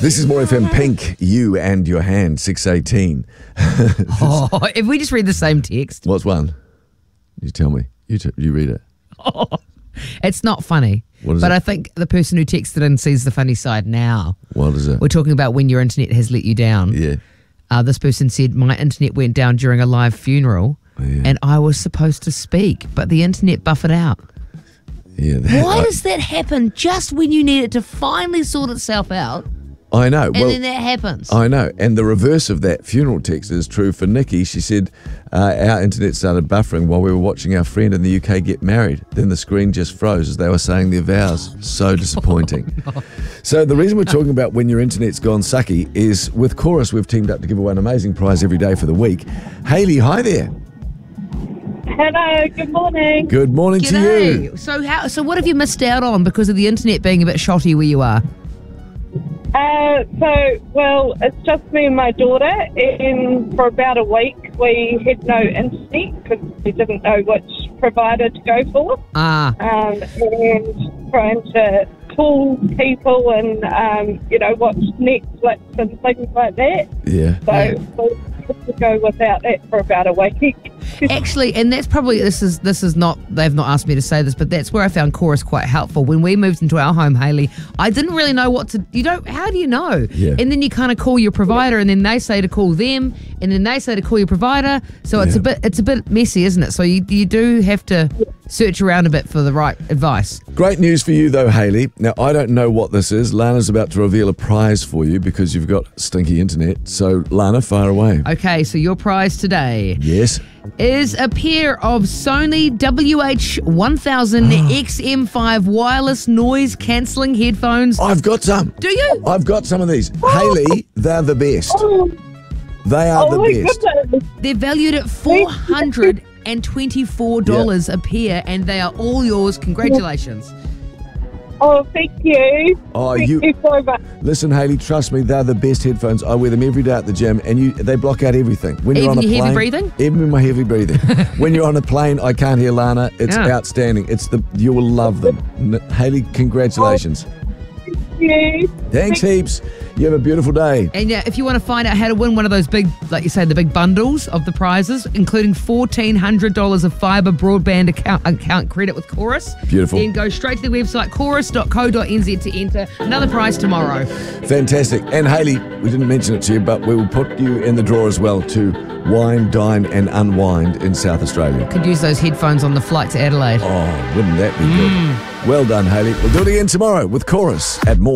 This is More FM Pink, You and Your Hand, 6:18. If we just read the same text. What's one? You tell me. You read it. It's not funny. What is but it? I think the person who texted in sees the funny side now. What is it? We're talking about when your internet has let you down. Yeah. This person said, my internet went down during a live funeral and I was supposed to speak, but the internet buffered out. Yeah. Why does that happen just when you need it to finally sort itself out? I know. And then that happens. I know. And the reverse of that funeral text is true for Nikki. She said our internet started buffering while we were watching our friend in the UK get married. Then the screen just froze as they were saying their vows. So disappointing. So the reason we're talking about when your internet's gone sucky is with Chorus, we've teamed up to give away an amazing prize every day for the week. Hayley, hi there. Hello, good morning. Good morning to you. G'day. So what have you missed out on because of the internet being a bit shoddy where you are? It's just me and my daughter, and for about a week we had no internet because we didn't know which provider to go for. And trying to call people and, watch Netflix and things like that. Yeah. So we had to go without that for about a week. Actually, and that's probably, this is not, they've not asked me to say this, but that's where I found Chorus quite helpful. When we moved into our home, Hayley, I didn't really know how do you know? Yeah. And then you kind of call your provider and then they say to call them and then they say to call your provider. So it's a bit messy, isn't it? So you do have to search around a bit for the right advice. Great news for you though, Hayley. Now, I don't know what this is. Lana's about to reveal a prize for you because you've got stinky internet. So, Lana, fire away. Okay, so your prize today Yes. is a pair of Sony WH-1000 XM5 wireless noise cancelling headphones. I've got some. Do you? I've got some of these. Hayley, they're the best. They are the best. Goodness. They're valued at $424 a pair, and they are all yours. Congratulations. Oh, thank you. Oh, Thank you so much. Listen, Hayley, trust me, they're the best headphones. I wear them every day at the gym, and they block out everything. When you're Even on a your heavy plane, breathing? Even my heavy breathing. When you're on a plane, I can't hear Lana. It's Yeah. outstanding. You will love them. Hayley, congratulations. Thank you. Thanks heaps. You have a beautiful day. And yeah, if you want to find out how to win one of those big, like you say, the big bundles of the prizes, including $1,400 of fibre broadband account credit with Chorus. Beautiful. Then go straight to the website chorus.co.nz to enter. Another prize tomorrow. Fantastic. And Hayley, we didn't mention it to you, but we will put you in the draw as well to wine, dine and unwind in South Australia. Could use those headphones on the flight to Adelaide. Oh, wouldn't that be good? Well done, Hayley. We'll do it again tomorrow with Chorus at More.